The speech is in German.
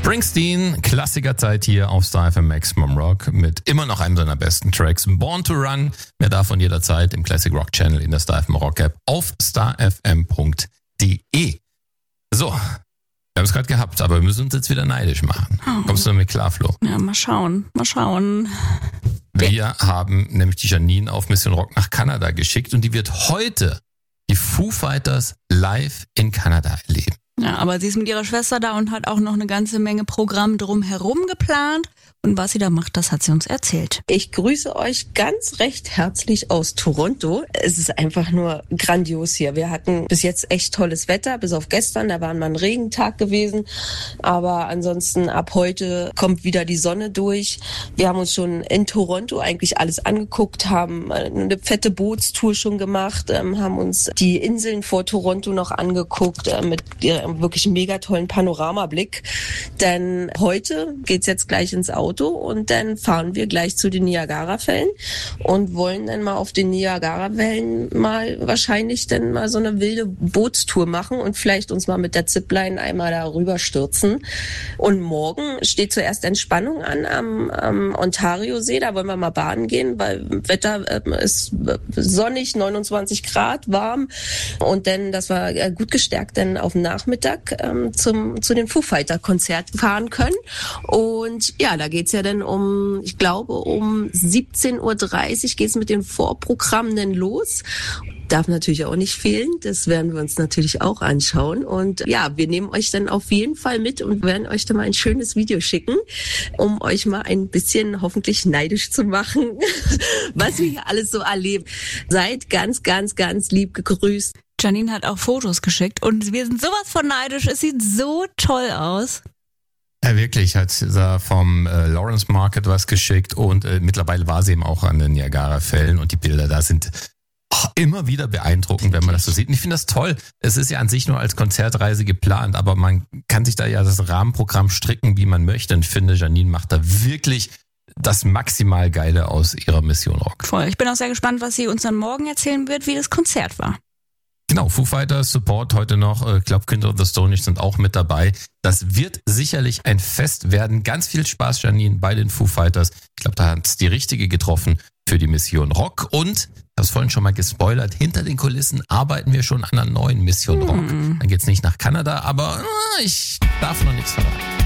Springsteen, Klassikerzeit hier auf Star FM Maximum Rock mit immer noch einem seiner besten Tracks. Born to Run, mehr davon jederzeit im Classic Rock Channel in der Star FM Rock App auf starfm.de. So, wir haben es gerade gehabt, aber wir müssen uns jetzt wieder neidisch machen. Kommst du damit klar, Flo? Ja, mal schauen. Wir haben nämlich die Janine auf Mission Rock nach Kanada geschickt und die wird heute die Foo Fighters live in Kanada erleben. Ja, aber sie ist mit ihrer Schwester da und hat auch noch eine ganze Menge Programm drumherum geplant. Und was sie da macht, das hat sie uns erzählt. Ich grüße euch ganz recht herzlich aus Toronto. Es ist einfach nur grandios hier. Wir hatten bis jetzt echt tolles Wetter, bis auf gestern, da war mal ein Regentag gewesen. Aber ansonsten ab heute kommt wieder die Sonne durch. Wir haben uns schon in Toronto eigentlich alles angeguckt, haben eine fette Bootstour schon gemacht, haben uns die Inseln vor Toronto noch angeguckt mit wirklich mega tollen Panoramablick. Denn heute geht's jetzt gleich ins Auto und dann fahren wir gleich zu den Niagara-Fällen und wollen dann mal auf den Niagara-Wellen wahrscheinlich dann mal so eine wilde Bootstour machen und vielleicht uns mal mit der Zipline einmal da rüber stürzen. Und morgen steht zuerst Entspannung an am Ontario-See, da wollen wir mal baden gehen, weil Wetter ist sonnig, 29 Grad, warm und dann, dass wir gut gestärkt dann auf den Nachmittag zu den Foo Fighter-Konzert fahren können. Und ja, da geht's ja dann um 17:30 Uhr geht's mit den Vorprogrammen dann los. Darf natürlich auch nicht fehlen. Das werden wir uns natürlich auch anschauen. Und ja, wir nehmen euch dann auf jeden Fall mit und werden euch dann mal ein schönes Video schicken, um euch mal ein bisschen hoffentlich neidisch zu machen, was wir hier alles so erleben. Seid ganz, ganz, ganz lieb gegrüßt. Janine hat auch Fotos geschickt und wir sind sowas von neidisch. Es sieht so toll aus. Ja, wirklich, hat da vom Lawrence Market was geschickt und mittlerweile war sie eben auch an den Niagara-Fällen und die Bilder da sind immer wieder beeindruckend, wenn man das so sieht. Und ich finde das toll. Es ist ja an sich nur als Konzertreise geplant, aber man kann sich da ja das Rahmenprogramm stricken, wie man möchte. Und ich finde, Janine macht da wirklich das maximal Geile aus ihrer Mission Rock. Voll. Ich bin auch sehr gespannt, was sie uns dann morgen erzählen wird, wie das Konzert war. Genau, Foo Fighters Support heute noch, ich glaube Kinder of the Stone Age sind auch mit dabei. Das wird sicherlich ein Fest werden. Ganz viel Spaß, Janine, bei den Foo Fighters. Ich glaube, da hat's die richtige getroffen für die Mission Rock. Und, ich habe es vorhin schon mal gespoilert, hinter den Kulissen arbeiten wir schon an einer neuen Mission Rock. Dann geht's nicht nach Kanada, aber ich darf noch nichts verraten.